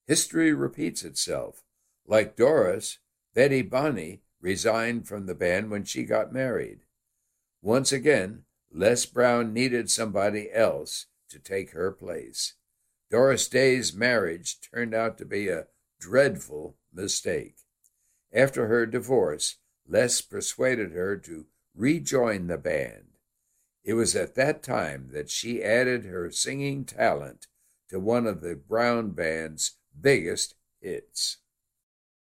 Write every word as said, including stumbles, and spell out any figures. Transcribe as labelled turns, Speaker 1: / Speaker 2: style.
Speaker 1: History repeats itself. Like Doris, Betty Bonney resigned from the band when she got married. Once again, Les Brown needed somebody else to take her place. Doris Day's marriage turned out to be a dreadful mistake. After her divorce, Les persuaded her to rejoin the band. It was at that time that she added her singing talent to one of the Brown Band's biggest hits.